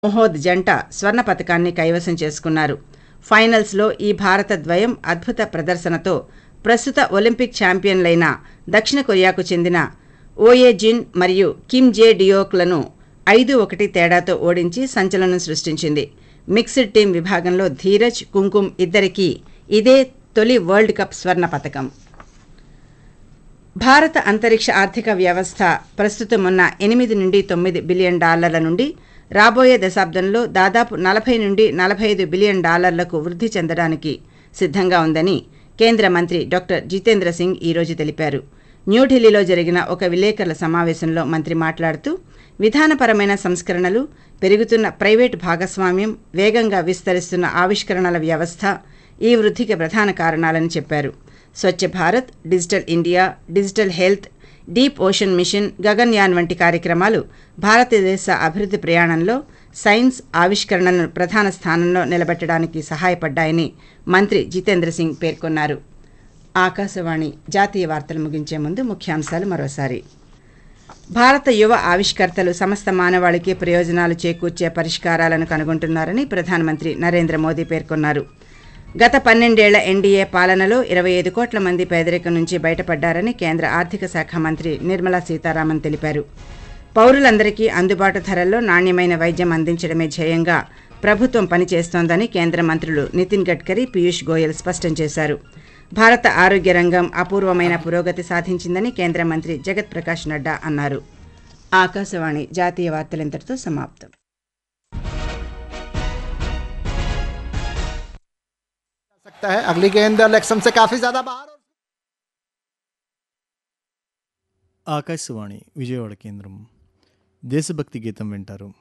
మోహోద్ జంట స్వర్ణ పతకాన్ని కైవసం చేసుకున్నారు. ఫైనల్స్లో ఈ భారత ద్వయం అద్భుత ప్రదర్శనతో ప్రస్తుత ఒలింపిక్ ఛాంపియన్లైన దక్షిణ కొరియాకు చెందిన ఓయే జిన్ మరియు కిమ్ జే డియోక్లను 5-1 తేడాతో ఓడించి సంచలనం సృష్టించింది. మిక్స్డ్ టీం విభాగంలో ధీరజ్, కుంకుమ్ ఇద్దరికీ ఇదే తొలి వరల్డ్ కప్ స్వర్ణ పతకం. భారత అంతరిక్ష ఆర్థిక వ్యవస్థ ప్రస్తుతం ఉన్న $8-9 బిలియన్ నుండి రాబోయే దశాబ్దంలో దాదాపు $40-45 బిలియన్ వృద్ధి చెందడానికి సిద్ధంగా ఉందని కేంద్ర మంత్రి డాక్టర్ జితేంద్ర సింగ్ ఈరోజు తెలిపారు. న్యూఢిల్లీలో జరిగిన ఒక విలేకరుల సమావేశంలో మంత్రి మాట్లాడుతూ విధానపరమైన సంస్కరణలు, పెరుగుతున్న ప్రైవేటు భాగస్వామ్యం, వేగంగా విస్తరిస్తున్న ఆవిష్కరణల వ్యవస్థ ఈ వృద్ధికి ప్రధాన కారణాలని చెప్పారు. Swachh Bharat, digital India, digital health, deep ocean mission, Gaganyaan వంటి కార్యక్రమాలు భారతదేశ అభివృద్ధి ప్రయాణంలో సైన్స్, ఆవిష్కరణలను ప్రధాన స్థానంలో నిలబెట్టడానికి సహాయపడ్డాయని మంత్రి జితేంద్ర సింగ్ పేర్కొన్నారు. ఆకాశవాణి జాతీయ వార్తలు ముగించే ముందు ముఖ్యాంశాలు మరోసారి. భారత యువ ఆవిష్కర్తలు సమస్త మానవాళికి ప్రయోజనాలు చేకూర్చే పరిష్కారాలను కనుగొంటున్నారని ప్రధానమంత్రి నరేంద్ర మోదీ పేర్కొన్నారు. గత 12 ఏళ్ల ఎన్డీఏ పాలనలో 25 కోట్ల మంది పేదరికం నుంచి బయటపడ్డారని కేంద్ర ఆర్థిక శాఖ మంత్రి నిర్మలా సీతారామన్ తెలిపారు. పౌరులందరికీ అందుబాటు ధరల్లో నాణ్యమైన వైద్యం అందించడమే ధ్యేయంగా ప్రభుత్వం పనిచేస్తోందని కేంద్ర మంత్రులు నితిన్ గడ్కరీ, పీయూష్ గోయల్ స్పష్టం చేశారు. భారత ఆరోగ్య రంగం అపూర్వమైన పురోగతి సాధించిందని కేంద్ర మంత్రి జగత్ ప్రకాష్ నడ్డా అన్నారు. ఆకాశవాణి జాతీయ వార్తలు ఇంతటితో సమాప్తం. अगली गेंद इलेक्शन से काफी ज्यादा बाहर. ఆకాశవాణి విజయవాడ కేంద్రం దేశభక్తి గీతం వింటారు.